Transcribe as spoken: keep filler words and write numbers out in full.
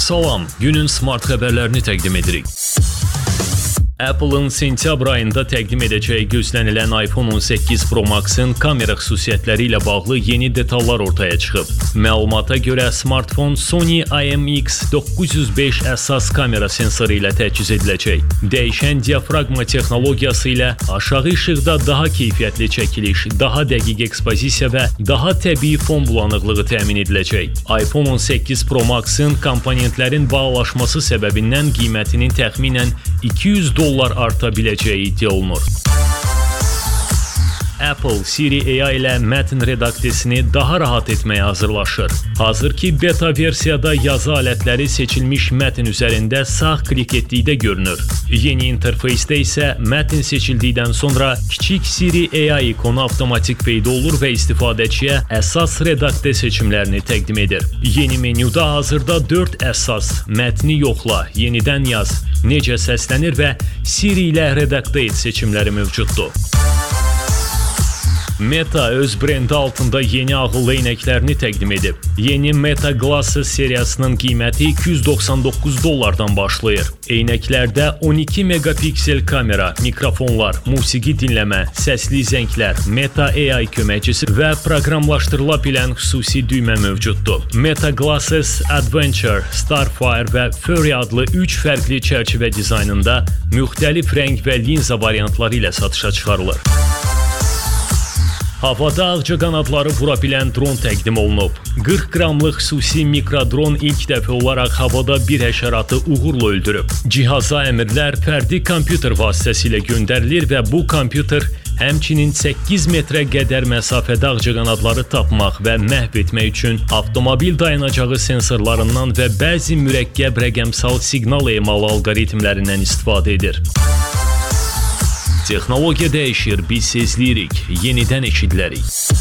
Salam, günün smart xəbərlərini təqdim edirik. Apple'ın sentyabr ayında təqdim edəcəyi gözlənilən iPhone on səkkiz Pro Max-ın kamera xüsusiyyətləri ilə bağlı yeni detallar ortaya çıxıb. Məlumata görə smartfon Sony I M X doqquz yüz beş əsas kamera sensoru ilə təchiz ediləcək. Dəyişən diafraqma texnologiyası ilə aşağı işıqda daha keyfiyyətli çəkiliş, daha dəqiq ekspozisiya və daha təbii fon bulanıqlığı təmin ediləcək. iPhone on səkkiz Pro Max-ın komponentlərin bağlaşması səbəbindən qiymətinin təxminən iki yüz dollar arta biləcəyi iddia olunur. Apple Siri A I ilə mətn redaktesini daha rahat etməyə hazırlaşır. Hazırki beta versiyada yazı alətləri seçilmiş mətn üzərində sağ klik etdikdə görünür. Yeni interfeysdə isə mətn seçildikdən sonra kiçik Siri A I ikonu avtomatik peyda olur və istifadəçiyə əsas redaktə seçimlərini təqdim edir. Yeni menyuda hazırda dörd əsas: mətni yoxla, yenidən yaz, necə səslənir və Siri ilə redaktə et seçimləri mövcuddur. Meta öz brendi altında yeni ağıllı eynəklərini təqdim edib. Yeni Meta Glasses seriyasının qiyməti iki yüz doxsan doqquz dollardan başlayır. Eynəklərdə on iki megapiksel kamera, mikrofonlar, musiqi dinləmə, səsli zənglər, Meta A I köməkçisi və proqramlaşdırıla bilən xüsusi düymə mövcuddur. Meta Glasses Adventure, Starfire və Fury adlı üç fərqli çərçivə dizaynında müxtəlif rəng və linza variantları ilə satışa çıxarılır. Havada ağcaqanadları vura bilən dron təqdim olunub. qırx qramlıq xüsusi mikrodron ilk dəfə olaraq havada bir həşəratı uğurla öldürüb. Cihaza əmrlər fərdi kompüter vasitəsilə göndərilir və bu kompüter həmçinin səkkiz metrə qədər məsafədə ağcaqanadları tapmaq və məhv etmək üçün avtomobil dayanacağı sensorlarından və bəzi mürəkkəb rəqəmsal siqnal emalı alqoritmlərindən istifadə edir. Texnologiya dəyişir, biz sezləyirik, yenidən eşidilərik.